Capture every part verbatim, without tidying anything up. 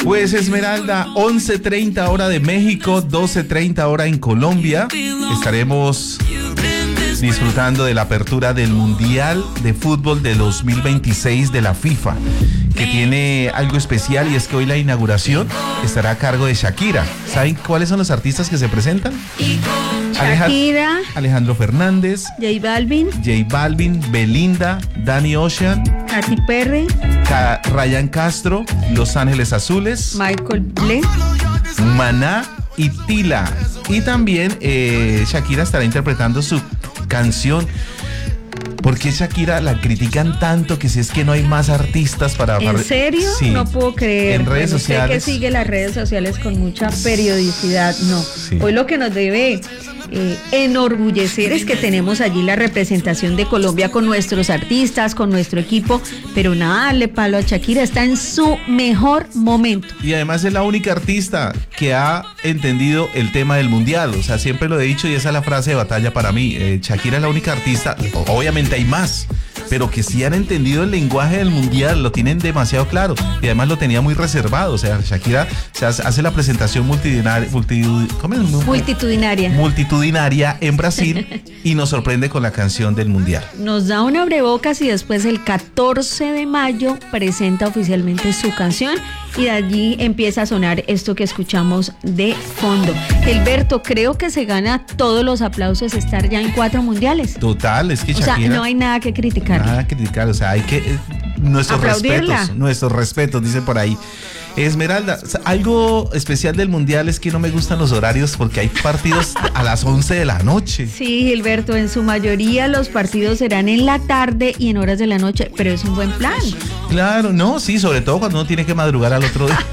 Pues Esmeralda, once treinta hora de México, doce treinta hora en Colombia. Estaremos disfrutando de la apertura del Mundial de Fútbol de dos mil veintiséis de la FIFA, que tiene algo especial, y es que hoy la inauguración estará a cargo de Shakira. ¿Saben cuáles son los artistas que se presentan? Shakira, Alejandro Fernández, J Balvin, J Balvin, Belinda, Danny Ocean, Katy Perry, Ca- Ryan Castro, Los Ángeles Azules, Michael Bublé, Maná y Tila. Y también eh, Shakira estará interpretando su canción. ¿Por qué Shakira la critican tanto? Que si es que no hay más artistas para... ¿En serio? Sí. No puedo creer. En redes Bueno, sociales. Usted que sigue las redes sociales con mucha periodicidad, no. Sí. Hoy lo que nos debe eh, enorgullecer es que tenemos allí la representación de Colombia con nuestros artistas, con nuestro equipo, pero nada, darle palo a Shakira, está en su mejor momento. Y además es la única artista que ha entendido el tema del mundial. O sea, siempre lo he dicho y esa es la frase de batalla para mí. Eh, Shakira es la única artista, obviamente hay más, pero que sí han entendido el lenguaje del mundial, lo tienen demasiado claro, y además lo tenía muy reservado. O sea, Shakira se hace, hace la presentación multitudinaria, multitud, ¿cómo es? Multitudinaria. multitudinaria en Brasil y nos sorprende con la canción del mundial. Nos da un abrebocas y después el catorce de mayo presenta oficialmente su canción y de allí empieza a sonar esto que escuchamos de fondo. Gilberto, creo que se gana todos los aplausos estar ya en cuatro mundiales. Total, es que O Shakira... sea, no hay nada que criticar. Nada que criticar, o sea, hay que... eh, nuestros Aplaudirla. respetos, nuestros respetos, dice por ahí. Esmeralda, algo especial del mundial es que no me gustan los horarios porque hay partidos a las once de la noche. Sí, Gilberto, en su mayoría los partidos serán en la tarde y en horas de la noche, pero es un buen plan. Claro, no, sí, sobre todo cuando uno tiene que madrugar al otro día.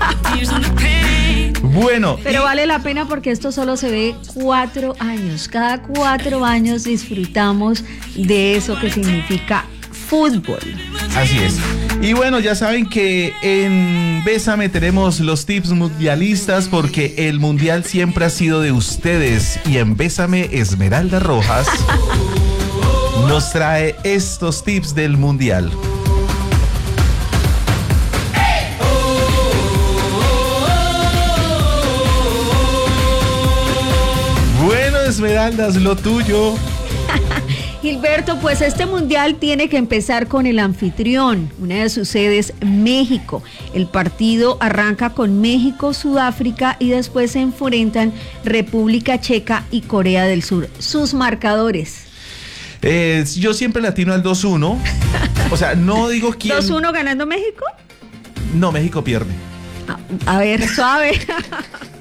Bueno. Pero y- vale la pena porque esto solo se ve cuatro años. Cada cuatro años disfrutamos de eso que significa fútbol. Así es. Y bueno, ya saben que en Bésame tenemos los tips mundialistas porque el mundial siempre ha sido de ustedes. Y en Bésame, Esmeralda Rojas nos trae estos tips del mundial. Bueno, Esmeralda, es lo tuyo. Gilberto, pues este mundial tiene que empezar con el anfitrión, una de sus sedes, México. El partido arranca con México, Sudáfrica y después se enfrentan República Checa y Corea del Sur. Sus marcadores. Eh, yo siempre latino al dos uno. O sea, no digo quién. dos uno ganando México. No, México pierde. A, a ver, suave.